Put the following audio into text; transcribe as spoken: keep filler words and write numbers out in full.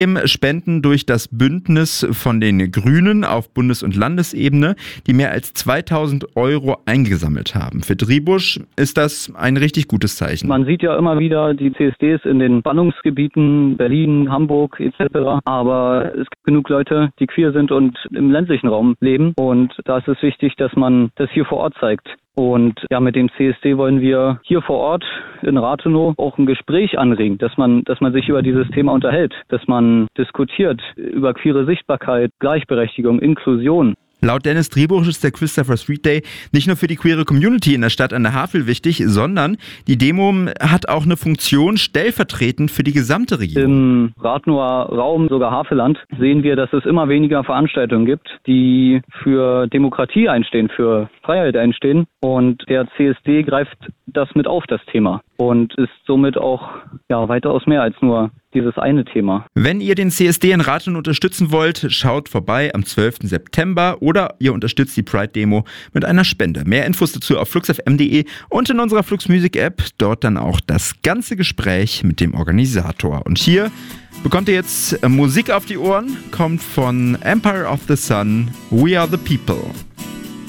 Spenden durch das Bündnis von den Grünen auf Bundes- und Landesebene, die mehr als zweitausend Euro eingesammelt haben. Für Dribusch ist das ein richtig gutes Zeichen. Man sieht ja immer wieder die C S Ds in den Ballungsgebieten Berlin, Hamburg et cetera. Aber es gibt genug Leute, die queer sind und im ländlichen Raum leben. Und da ist es wichtig, dass man das hier vor Ort zeigt. Und ja, mit dem C S D wollen wir hier vor Ort in Rathenow auch ein Gespräch anregen, dass man, dass man sich über dieses Thema unterhält, dass man diskutiert über queere Sichtbarkeit, Gleichberechtigung, Inklusion. Laut Dennis Dribusch ist der Christopher Street Day nicht nur für die queere Community in der Stadt an der Havel wichtig, sondern die Demo hat auch eine Funktion stellvertretend für die gesamte Region. Im Rathenower Raum, sogar Havelland, sehen wir, dass es immer weniger Veranstaltungen gibt, die für Demokratie einstehen, für Freiheit einstehen. Und der C S D greift das mit auf, das Thema. Und ist somit auch ja, weitaus mehr als nur dieses eine Thema. Wenn ihr den C S D in Rathenow unterstützen wollt, schaut vorbei am zwölften September oder ihr unterstützt die Pride-Demo mit einer Spende. Mehr Infos dazu auf flux f m punkt d e und in unserer Flux Music App. Dort dann auch das ganze Gespräch mit dem Organisator. Und hier bekommt ihr jetzt Musik auf die Ohren, kommt von Empire of the Sun, We Are the People.